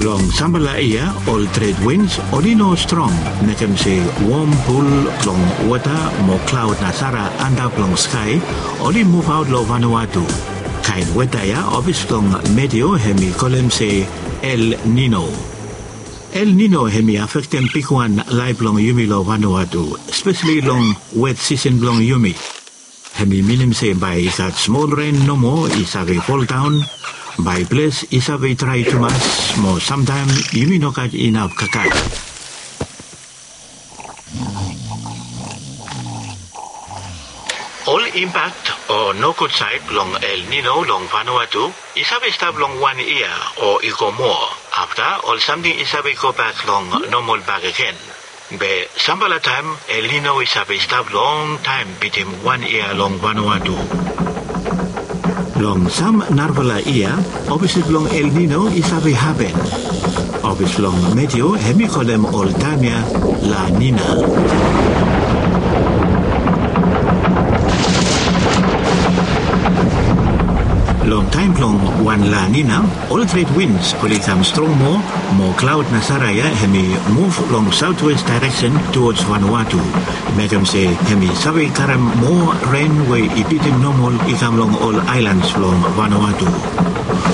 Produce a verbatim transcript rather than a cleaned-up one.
Long Sambala ia, all trade winds, olino strong, nekem se warm pool long water, mo cloud nasara anda long sky, oli move out lo Vanuatu. Kain weather ia, obis long medio hemi kolem se El Nino. El Nino hemi affecten pikuan live long yumi lo Vanuatu, especially long wet season long yumi. Hemi minim se by ikat small rain no more isave fall down. By place isave try to mas mo sometime yumi no kat enough kakat. All impact or no good side long El Nino long Vanuatu isave stop long one year or ego more. After all something isave go back long normal back again. Be Sambala time El Nino isave stop long time between one year long Vanuatu. Long some narvala ia, opposite long El Nino isave happen. Opposite long medio hemicolem all tamia La Nina. Long time long one La Nina, all trade winds will become strong more, more cloud nasaraya hemi move long southwest direction towards Vanuatu. Megam say hemi sabe karam more rain way ipitim normal ikam long all islands long Vanuatu.